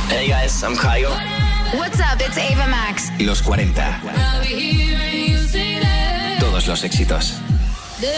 Hey guys, I'm Kygo. What's up, it's Ava Max. Los 40. Todos los éxitos.